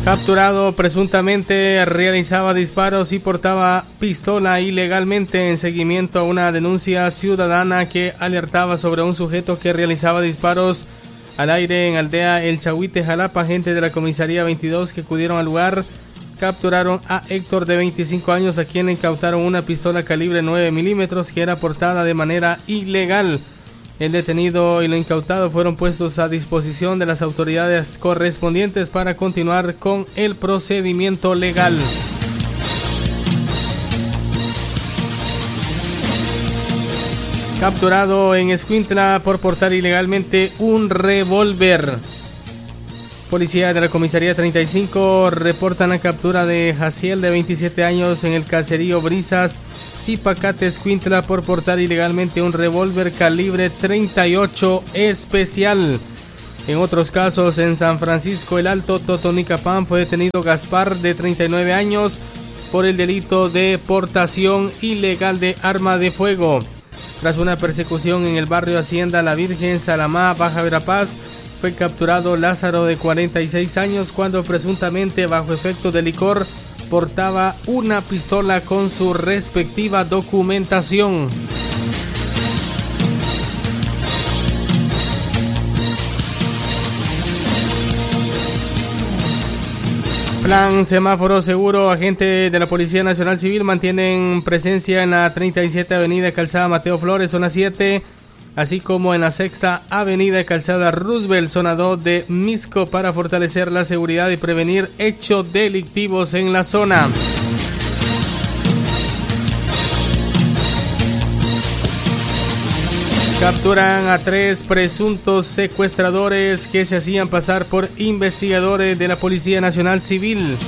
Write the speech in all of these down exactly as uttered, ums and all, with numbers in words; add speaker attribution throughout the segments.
Speaker 1: Capturado presuntamente realizaba disparos y portaba pistola ilegalmente en seguimiento a una denuncia ciudadana que alertaba sobre un sujeto que realizaba disparos al aire en aldea El Chahuite, Jalapa. Agentes de la comisaría veintidós que acudieron al lugar capturaron a Héctor, de veinticinco años, a quien le incautaron una pistola calibre nueve milímetros que era portada de manera ilegal. El detenido y lo incautado fueron puestos a disposición de las autoridades correspondientes para continuar con el procedimiento legal. Capturado en Escuintla por portar ilegalmente un revólver. Policía de la comisaría treinta y cinco reportan la captura de Jaciel, de veintisiete años, en el caserío Brisas, Zipacate, Escuintla, por portar ilegalmente un revólver calibre treinta y ocho especial. En otros casos, en San Francisco el Alto, Totonicapán, fue detenido Gaspar, de treinta y nueve años, por el delito de portación ilegal de arma de fuego. Tras una persecución en el barrio Hacienda La Virgen, Salamá, Baja Verapaz, fue capturado Lázaro, de cuarenta y seis años, cuando presuntamente bajo efecto de licor portaba una pistola con su respectiva documentación. Plan semáforo seguro. Agentes de la Policía Nacional Civil mantienen presencia en la treinta y siete Avenida Calzada Mateo Flores, zona siete, así como en la sexta Avenida Calzada Roosevelt, zona dos de Misco, para fortalecer la seguridad y prevenir hechos delictivos en la zona. Capturan a tres presuntos secuestradores que se hacían pasar por investigadores de la Policía Nacional Civil.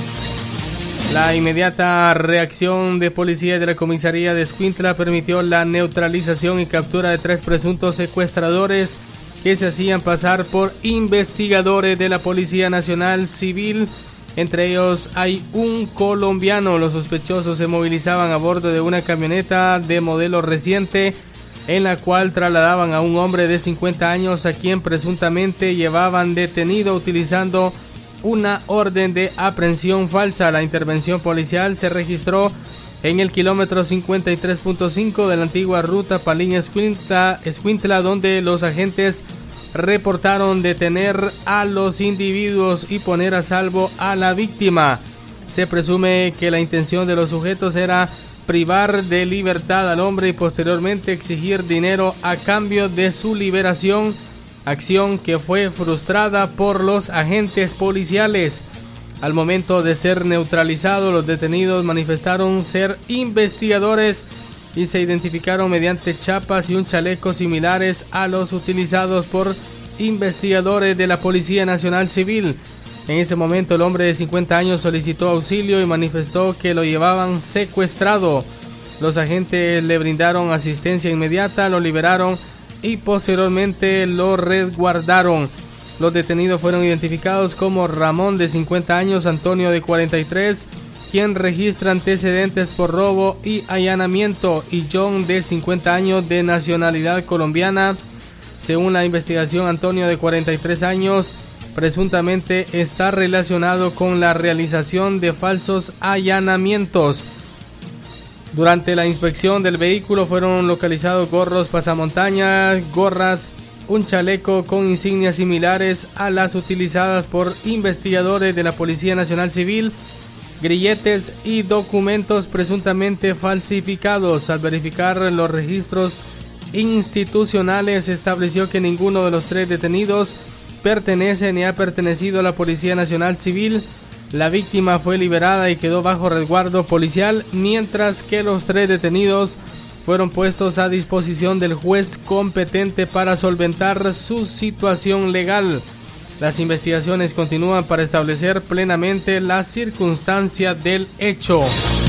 Speaker 1: La inmediata reacción de policía de la comisaría de Escuintla permitió la neutralización y captura de tres presuntos secuestradores que se hacían pasar por investigadores de la Policía Nacional Civil. Entre ellos hay un colombiano. Los sospechosos se movilizaban a bordo de una camioneta de modelo reciente, en la cual trasladaban a un hombre de cincuenta años, a quien presuntamente llevaban detenido utilizando una orden de aprehensión falsa. La intervención policial se registró en el kilómetro cincuenta y tres punto cinco de la antigua ruta Palín-Escuintla, Escuintla, donde los agentes reportaron detener a los individuos y poner a salvo a la víctima. Se presume que la intención de los sujetos era privar de libertad al hombre y posteriormente exigir dinero a cambio de su liberación, acción que fue frustrada por los agentes policiales. Al momento de ser neutralizados, los detenidos manifestaron ser investigadores y se identificaron mediante chapas y un chaleco similares a los utilizados por investigadores de la Policía Nacional Civil. En ese momento, el hombre de cincuenta años solicitó auxilio y manifestó que lo llevaban secuestrado. Los agentes le brindaron asistencia inmediata, lo liberaron y posteriormente lo resguardaron. Los detenidos fueron identificados como Ramón, de cincuenta años, Antonio, de cuarenta y tres, quien registra antecedentes por robo y allanamiento, y John, de cincuenta años, de nacionalidad colombiana. Según la investigación, Antonio, de cuarenta y tres años, presuntamente está relacionado con la realización de falsos allanamientos. Durante la inspección del vehículo fueron localizados gorros pasamontañas, gorras, un chaleco con insignias similares a las utilizadas por investigadores de la Policía Nacional Civil, grilletes y documentos presuntamente falsificados. Al verificar los registros institucionales, se estableció que ninguno de los tres detenidos pertenece ni ha pertenecido a la Policía Nacional Civil. La víctima fue liberada y quedó bajo resguardo policial, mientras que los tres detenidos fueron puestos a disposición del juez competente para solventar su situación legal. Las investigaciones continúan para establecer plenamente la circunstancia del hecho.